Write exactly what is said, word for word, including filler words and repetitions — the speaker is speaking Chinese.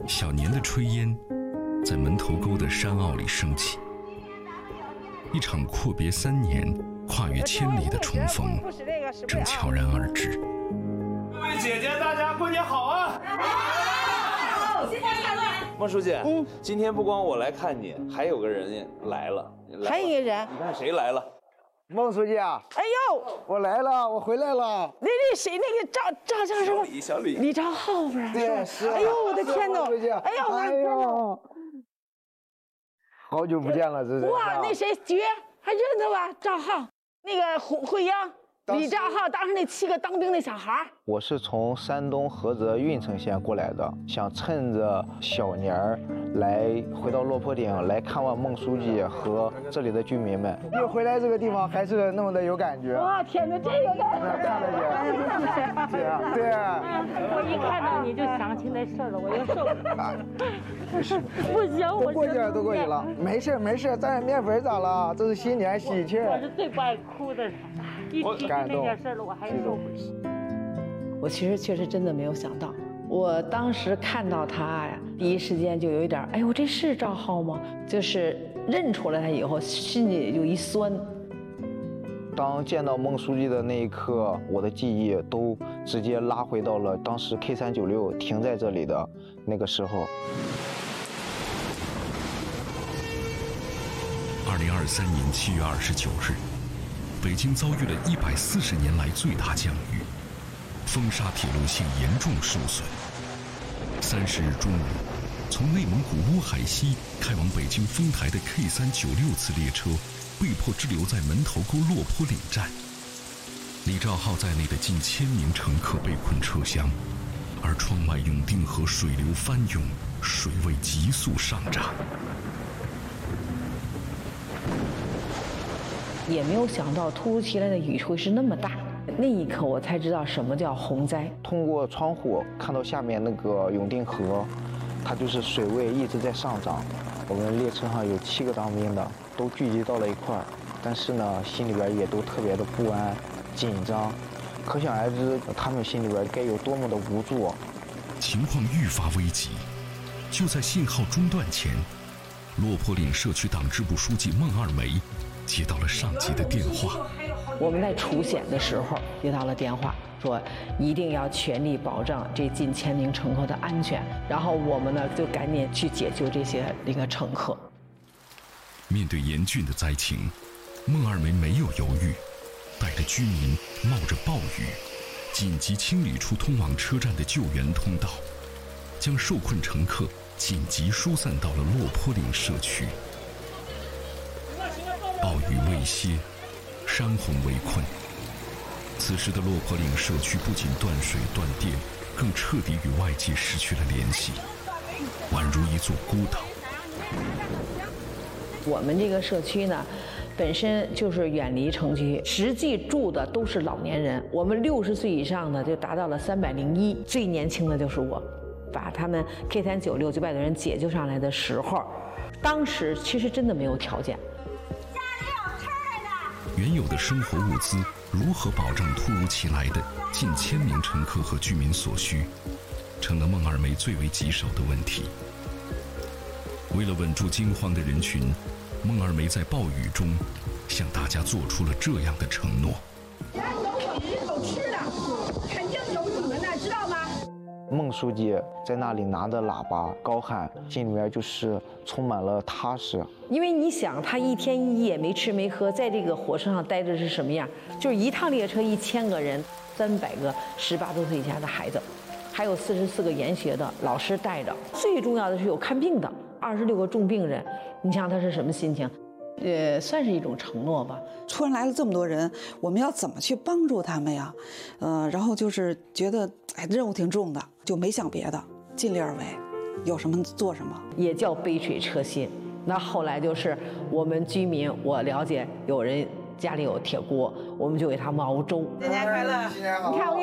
小年的炊烟在门头沟的山坳里升起，一场阔别三年、跨越千里的重逢正悄然而至。 各位姐姐，大家过年好啊！好，新年快乐！孟书记，嗯，今天不光我来看你，还有个人来了。来还有一个人， 你看谁来了？ 孟书记啊！ 哎呦， 我来了，我回来了。 那那谁，那个赵赵叫什么？ 李小李， 李兆浩不是？ 对，是。 哎呦，我的天哪！哎呦，我的天哪！ 好久不见了，这是。 哇，那谁绝还认得吧？赵浩，那个惠惠阳。李兆浩当时那七个当兵的小孩， 我是从山东菏泽运城县过来的，想趁着小年儿来回到落坡岭来看望孟书记和这里的居民们。又回来这个地方还是那么的有感觉。 哇，天哪，这个感觉！看了姐，对啊，对啊。 我一看到你就想起那事儿了，我又受不了。不行，我都过去了，都过去了，没事没事，蘸点面粉咋了？这是新年喜庆。 我是最不爱哭的人。一提那件事了，我还受不了。 我其实确实真的没有想到，我当时看到他呀，第一时间就有一点，哎呦，这是赵浩吗？就是认出来他以后，心里有一酸。 当见到孟书记的那一刻，我的记忆都直接拉回到了当时 K 三九六停在这里的那个时候。 二零二三年七月二十九日。北京遭遇了一百四十年来最大降雨，风沙铁路线严重受损。三十日中午，从内蒙古乌海西开往北京丰台的 K 三九六次列车被迫滞留在门头沟落坡岭站。李兆浩在内的近千名乘客被困车厢，而窗外永定河水流翻涌，水位急速上涨。 也没有想到突如其来的雨会是那么大，那一刻我才知道什么叫洪灾。 通过窗户看到下面那个永定河，它就是水位一直在上涨。我们列车上有七个当兵的都聚集到了一块儿，但是呢，心里边也都特别的不安、紧张，可想而知他们心里边该有多么的无助。 情况愈发危急，就在信号中断前，落坡岭社区党支部书记孟二梅接到了上级的电话。 我们在出险的时候接到了电话，说一定要全力保障这近千名乘客的安全。然后我们呢就赶紧去解救这些那个乘客。 面对严峻的灾情，孟二梅没有犹豫，带着居民冒着暴雨，紧急清理出通往车站的救援通道，将受困乘客紧急疏散到了落坡岭社区。暴雨未歇，山洪围困。此时的落坡岭社区不仅断水断电，更彻底与外界失去了联系，宛如一座孤岛。 我们这个社区呢，本身就是远离城区，实际住的都是老年人。我们六十岁以上的就达到了三百零一，最年轻的就是我。把他们 K 三九六九百多人解救上来的时候，当时其实真的没有条件。 原有的生活物资如何保障突如其来的近千名乘客和居民所需，成了孟二梅最为棘手的问题。为了稳住惊慌的人群，孟二梅在暴雨中向大家做出了这样的承诺： 有雨有吃的，肯定有你们的，知道吗？ 孟书记在那里拿着喇叭高喊，心里面就是充满了踏实。 因为你想，他一天一夜没吃没喝，在这个火车上待着是什么样？就是一趟列车一千个人，三百个十八周岁以下的孩子，还有四十四个研学的老师带着。最重要的是有看病的，二十六个重病人。你想他是什么心情？也算是一种承诺吧。 突然来了这么多人，我们要怎么去帮助他们呀？呃，然后就是觉得，哎，任务挺重的，就没想别的，尽力而为，有什么做什么， 也叫杯水车薪。那后来就是我们居民，我了解有人家里有铁锅，我们就给他们熬粥。 新年快乐！ 你看我。